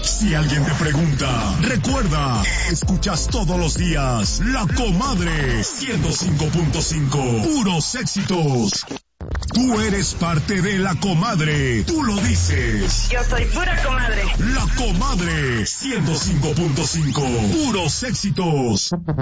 Si alguien te pregunta, recuerda, escuchas todos los días La Comadre 105.5, puros éxitos. Tú eres parte de La Comadre, tú lo dices. Yo soy pura comadre. La Comadre 105.5, puros éxitos.